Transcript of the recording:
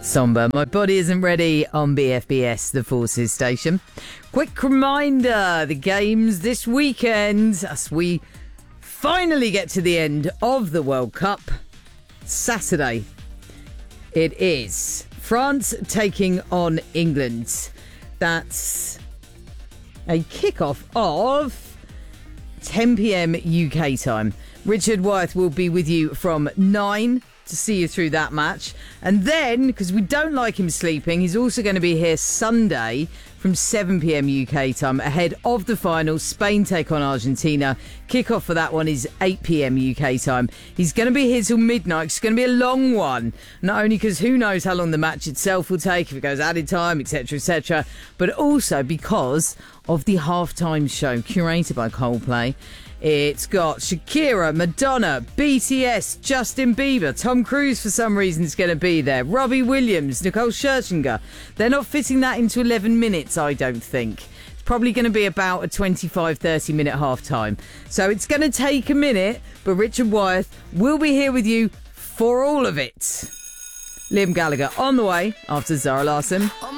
Somber. My body isn't ready on BFBS, the Forces station. Quick reminder, the games this weekend as we finally get to the end of the World Cup. Saturday, it is France taking on England. That's a kickoff of 10 p.m. UK time. Richard Wyeth will be with you from 9 to see you through that match. And then, because we don't like him sleeping, he's also going to be here Sunday from 7 p.m. UK time ahead of the final. Spain take on Argentina. Kickoff for that one is 8 p.m. UK time. He's going to be here till midnight. It's going to be a long one. Not only because who knows how long the match itself will take, if it goes added time, etc., but also because of the halftime show curated by Coldplay. It's got Shakira, Madonna, BTS, Justin Bieber, Tom Cruise for some reason is going to be there, Robbie Williams, Nicole Scherzinger. They're not fitting that into 11 minutes, I don't think. It's probably going to be about a 25-30 minute half time. So it's going to take a minute, but Richard Wyeth will be here with you for all of it. Liam Gallagher on the way after Zara Larsson.